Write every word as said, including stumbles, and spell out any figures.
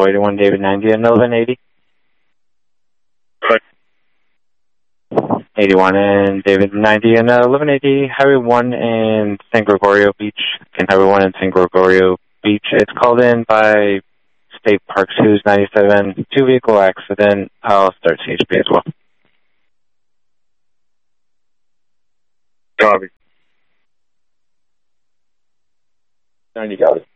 Tango eighty-one, David ninety, and eleven eighty. Right. eighty-one and David ninety and uh, eleven eighty, Highway one in San Gregorio Beach. And Highway one in San Gregorio Beach. It's called in by State Park Sue's ninety-seven, two vehicle accident. I'll start C H P as well. Copy. ninety, got it.